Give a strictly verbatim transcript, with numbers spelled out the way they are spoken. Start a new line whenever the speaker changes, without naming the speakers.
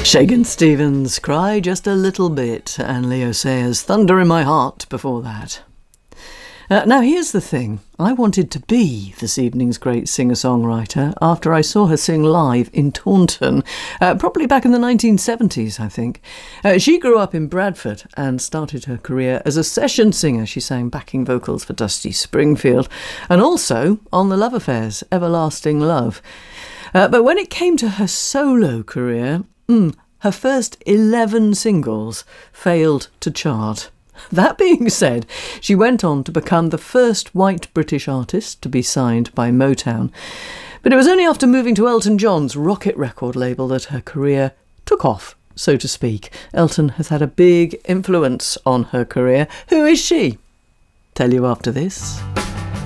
Shagan Stevens, Cry Just a Little Bit, and Leo Sayers, Thunder in My Heart before that. Uh, now here's the thing, I wanted to be this evening's great singer-songwriter after I saw her sing live in Taunton, uh, probably back in the nineteen seventies, I think. Uh, she grew up in Bradford and started her career as a session singer. She sang backing vocals for Dusty Springfield and also on The Love Affairs, Everlasting Love. Uh, but when it came to her solo career, mm, her first eleven singles failed to chart. That being said, she went on to become the first white British artist to be signed by Motown. But it was only after moving to Elton John's Rocket record label that her career took off, so to speak. Elton has had a big influence on her career. Who is she? Tell you after this.